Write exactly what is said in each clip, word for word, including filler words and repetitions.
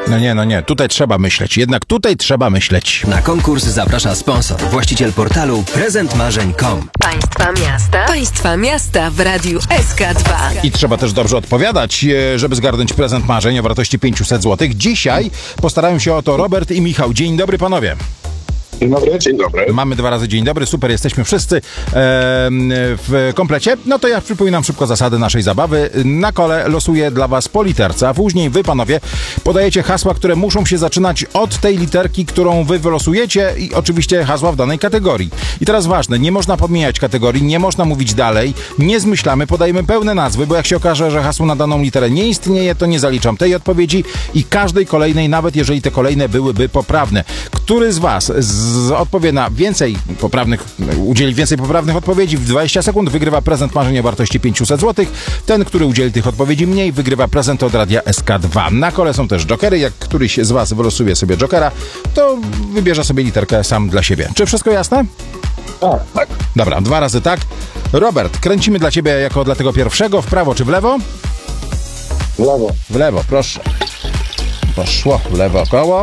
No nie, no nie, tutaj trzeba myśleć, jednak tutaj trzeba myśleć. Na konkurs zaprasza sponsor, właściciel portalu prezent marzeń kropka com. Państwa miasta. Państwa miasta w Radiu S K dwa. I trzeba też dobrze odpowiadać, żeby zgarnąć prezent marzeń o wartości pięćset złotych. Dzisiaj postarają się o to Robert i Michał. Dzień dobry, panowie. Dzień dobry, dzień dobry. Mamy dwa razy dzień dobry, super, jesteśmy wszyscy e, w komplecie. No to ja przypominam szybko zasady naszej zabawy. Na kole losuję dla was po literce, a później wy, panowie, podajecie hasła, które muszą się zaczynać od tej literki, którą wy wylosujecie i oczywiście hasła w danej kategorii. I teraz ważne, nie można pomijać kategorii, nie można mówić dalej, nie zmyślamy, podajemy pełne nazwy, bo jak się okaże, że hasło na daną literę nie istnieje, to nie zaliczam tej odpowiedzi i każdej kolejnej, nawet jeżeli te kolejne byłyby poprawne. Który z was z Z odpowie na więcej poprawnych, udzieli więcej poprawnych odpowiedzi w dwadzieścia sekund, wygrywa prezent marzeń o wartości pięćset złotych. Ten, który udzieli tych odpowiedzi mniej, wygrywa prezent od Radia S K dwa. Na kole są też jokery. Jak któryś z was wylosuje sobie jokera, to wybierze sobie literkę sam dla siebie. Czy wszystko jasne? Tak, tak. Dobra, dwa razy tak. Robert, kręcimy dla ciebie jako dla tego pierwszego. W prawo czy w lewo? W lewo. W lewo, proszę. Poszło w lewo koło.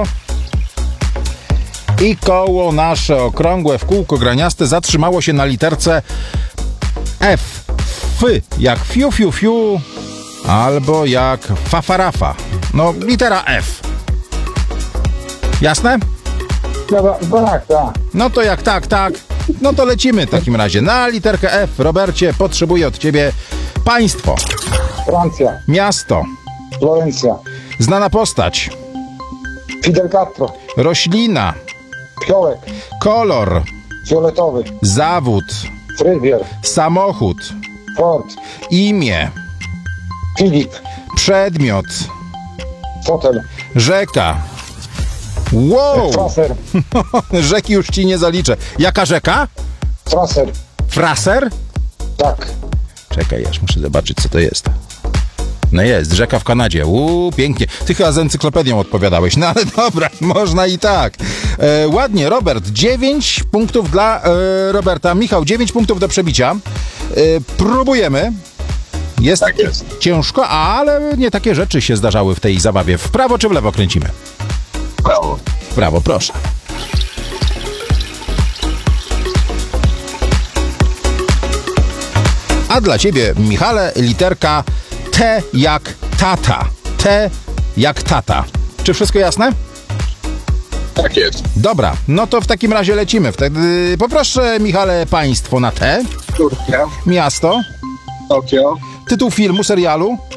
I koło nasze okrągłe w kółko graniaste zatrzymało się na literce F. F jak fiu, fiu, fiu, albo jak fafarafa. No, litera F. Jasne? No, tak, tak. No to jak tak, tak, no to lecimy w takim razie. Na literkę F, Robercie, potrzebuję od ciebie państwo, Francja, miasto, Florencja, znana postać, Fidel Castro, roślina, Piołek, kolor, fioletowy, zawód, fryzjer, samochód, Ford, imię, Filip, przedmiot, fotel, rzeka. Wow! fraser, Rzeki już ci nie zaliczę. Jaka rzeka? fraser, Fraser? tak. Czekaj, aż muszę zobaczyć, co to jest. No jest, rzeka w Kanadzie. Uuu, pięknie. Ty chyba z encyklopedią odpowiadałeś. No ale dobra, można i tak. E, ładnie, Robert. dziewięć punktów dla e, Roberta. Michał, dziewięć punktów do przebicia. E, próbujemy. Jest, Tak jest. ciężko, ale nie takie rzeczy się zdarzały w tej zabawie. W prawo czy w lewo kręcimy? Brawo. W prawo, proszę. A dla ciebie, Michale, literka T jak tata. T jak tata. Czy wszystko jasne? Tak jest. Dobra, no to w takim razie lecimy. Wtedy poproszę, Michale, państwo na T. Turcja, Miasto. Tokio, Tytuł filmu, serialu.